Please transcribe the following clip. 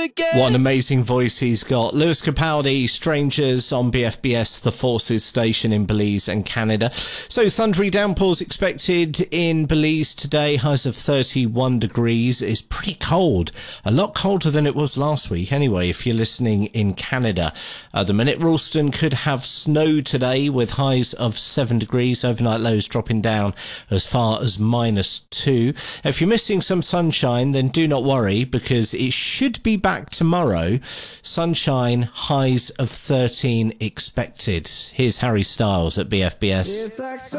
again. What an amazing voice he's got. Lewis Capaldi, Strangers on BFBS, the Forces station in Belize and Canada. So thundery downpours expected in Belize today. Highs of 31 degrees. It's pretty cold. A lot colder than it was last week anyway, if you're listening in Canada. At the minute, Ralston could have snow today with highs of 7 degrees. Overnight lows dropping down as far as -2. If you're missing some sunshine, then do not worry, because it should be back tomorrow. Sunshine, highs of 13 expected. Here's Harry Styles at BFBS.